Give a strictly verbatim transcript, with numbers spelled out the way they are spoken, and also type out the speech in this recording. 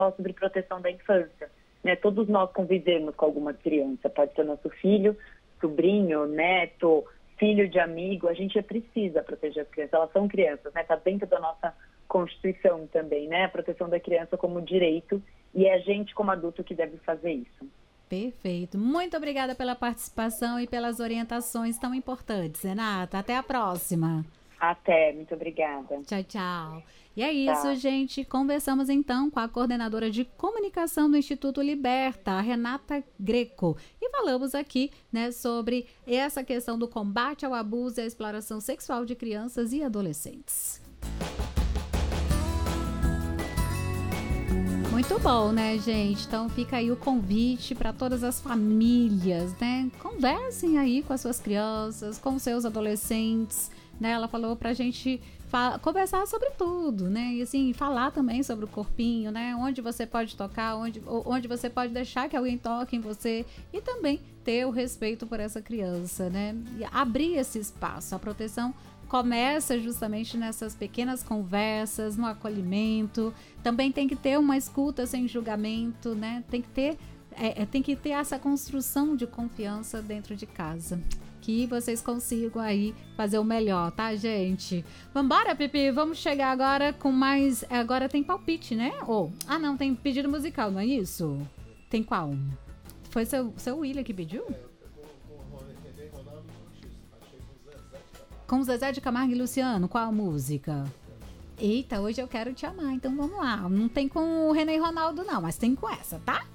sobre proteção da infância, né? Todos nós convivemos com alguma criança, pode ser nosso filho, sobrinho, neto, filho de amigo, a gente precisa proteger as crianças, elas são crianças, né? Está dentro da nossa Constituição também, né? A proteção da criança como direito, e é a gente como adulto que deve fazer isso. Perfeito. Muito obrigada pela participação e pelas orientações tão importantes, Renata. Até a próxima. Até, muito obrigada. Tchau, tchau. E é isso, Tchau. gente. Conversamos então com a coordenadora de comunicação do Instituto Liberta, a Renata Greco. E falamos aqui, né, sobre essa questão do combate ao abuso e à exploração sexual de crianças e adolescentes. Muito bom, né, gente? Então fica aí o convite para todas as famílias, né? Conversem aí com as suas crianças, com os seus adolescentes, né? Ela falou pra gente fa- conversar sobre tudo, né? E assim, falar também sobre o corpinho, né? Onde você pode tocar, onde, onde você pode deixar que alguém toque em você e também ter o respeito por essa criança, né? E abrir esse espaço. A proteção começa justamente nessas pequenas conversas, no acolhimento. Também tem que ter uma escuta sem julgamento, né? Tem que ter, é, tem que ter essa construção de confiança dentro de casa. Que vocês consigam aí fazer o melhor, tá, gente? Vambora, Pipi? Vamos chegar agora com mais... Agora tem palpite, né? Ou... Ah, não, tem pedido musical, não é isso? Tem qual? Foi seu, seu William que pediu? Com Zezé de Camargo e Luciano, qual a música? Eita, hoje eu quero te amar, então vamos lá. Não tem com o René e Ronaldo não, mas tem com essa, tá?